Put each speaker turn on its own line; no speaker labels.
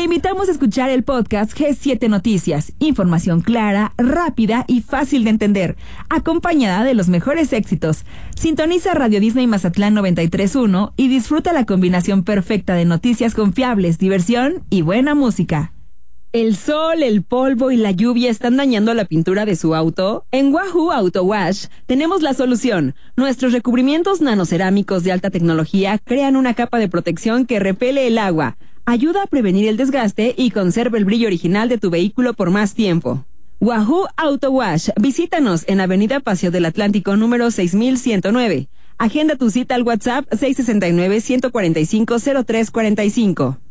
invitamos a escuchar el podcast G7 Noticias. Información clara, rápida y fácil de entender, acompañada de los mejores éxitos. Sintoniza Radio Disney Mazatlán 93.1 y disfruta la combinación perfecta de noticias confiables, diversión y buena música. ¿El sol, el polvo y la lluvia están dañando la pintura de su auto? En Wahoo Auto Wash tenemos la solución. Nuestros recubrimientos nanocerámicos de alta tecnología crean una capa de protección que repele el agua, ayuda a prevenir el desgaste y conserva el brillo original de tu vehículo por más tiempo. Wahoo Auto Wash. Visítanos en Avenida Paseo del Atlántico número 6109. Agenda tu cita al WhatsApp 669-145-0345.